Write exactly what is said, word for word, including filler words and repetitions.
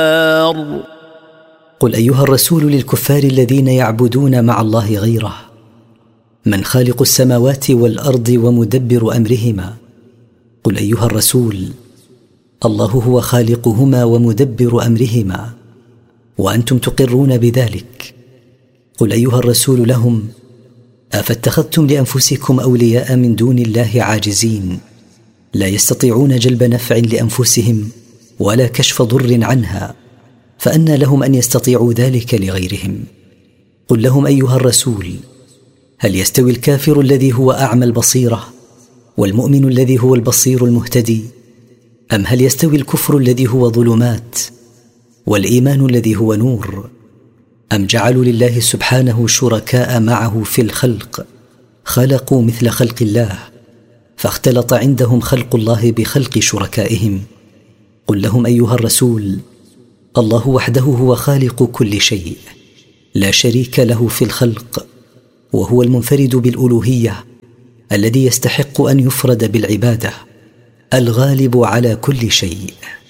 قل أيها الرسول للكفار الذين يعبدون مع الله غيره: من خالق السماوات والأرض ومدبر أمرهما؟ قل أيها الرسول: الله هو خالقهما ومدبر أمرهما، وأنتم تقرون بذلك. قل أيها الرسول لهم: أفاتخذتم لأنفسكم أولياء من دون الله عاجزين لا يستطيعون جلب نفع لأنفسهم ولا كشف ضر عنها، فأنى لهم أن يستطيعوا ذلك لغيرهم؟ قل لهم أيها الرسول: هل يستوي الكافر الذي هو أعمى البصيرة والمؤمن الذي هو البصير المهتدي؟ أم هل يستوي الكفر الذي هو ظلمات والإيمان الذي هو نور؟ أم جعلوا لله سبحانه شركاء معه في الخلق خلقوا مثل خلق الله، فاختلط عندهم خلق الله بخلق شركائهم؟ قل لهم أيها الرسول: الله وحده هو خالق كل شيء، لا شريك له في الخلق، وهو المنفرد بالألوهية الذي يستحق أن يفرد بالعبادة، الغالب على كل شيء.